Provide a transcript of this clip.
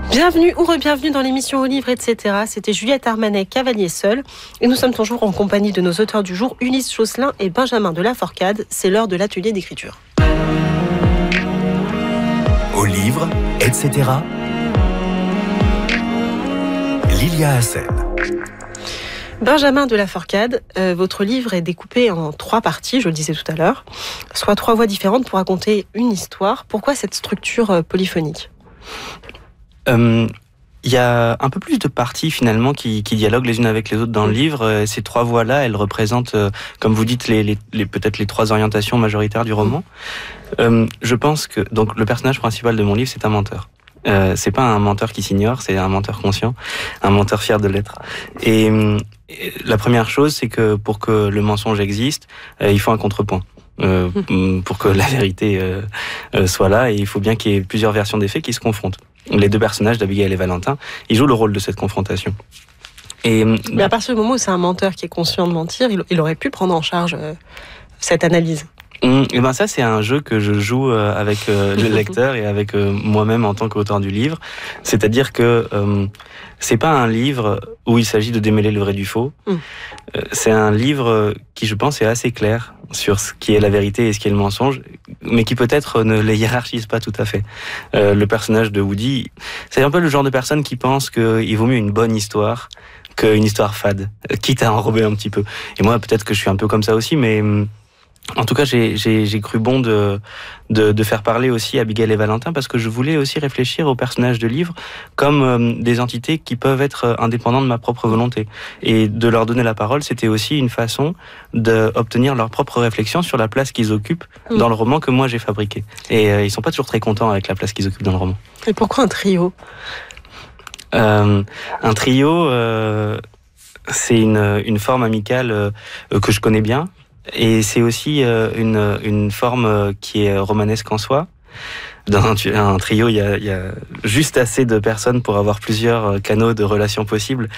Bienvenue ou re-bienvenue dans l'émission Au livre, etc. C'était Juliette Armanet, Cavalier seul. Et nous sommes toujours en compagnie de nos auteurs du jour, Ulysse Josselin et Benjamin de La Forcade. C'est l'heure de l'atelier d'écriture. Au livre, etc. Lilia Hassen. Benjamin de La Forcade, votre livre est découpé en 3 parties, je le disais tout à l'heure, soit 3 voix différentes pour raconter une histoire. Pourquoi cette structure polyphonique ? Il y a un peu plus de parties finalement qui dialoguent les unes avec les autres dans le livre. Ces 3 voix-là, elles représentent, comme vous dites, peut-être les 3 orientations majoritaires du roman. Je pense que donc le personnage principal de mon livre, c'est un menteur. C'est pas un menteur qui s'ignore, c'est un menteur conscient, un menteur fier de l'être. Et la première chose, c'est que pour que le mensonge existe, il faut un contrepoint. Pour que la vérité soit là, et il faut bien qu'il y ait plusieurs versions des faits qui se confrontent. Les 2 personnages d'Abigail et Valentin, ils jouent le rôle de cette confrontation. Mais à partir du moment où c'est un menteur qui est conscient de mentir, il aurait pu prendre en charge cette analyse. Et ben ça, c'est un jeu que je joue avec le lecteur et avec moi-même en tant qu'auteur du livre. C'est-à-dire que c'est pas un livre où il s'agit de démêler le vrai du faux. C'est un livre qui, je pense, est assez clair sur ce qui est la vérité et ce qui est le mensonge, mais qui peut-être ne les hiérarchise pas tout à fait. Le personnage de Woody, c'est un peu le genre de personne qui pense qu'il vaut mieux une bonne histoire qu'une histoire fade, quitte à enrober un petit peu. Et moi, peut-être que je suis un peu comme ça aussi, mais en tout cas, j'ai cru bon de faire parler aussi Abigail et Valentin, parce que je voulais aussi réfléchir aux personnages de livre comme des entités qui peuvent être indépendantes de ma propre volonté. Et de leur donner la parole, c'était aussi une façon d'obtenir leur propre réflexion sur la place qu'ils occupent dans le roman que moi j'ai fabriqué. Et ils sont pas toujours très contents avec la place qu'ils occupent dans le roman. Et pourquoi un trio ? Un trio, c'est une forme amicale que je connais bien. Et c'est aussi une forme qui est romanesque en soi. Dans un trio, il y a juste assez de personnes pour avoir plusieurs canaux de relations possibles.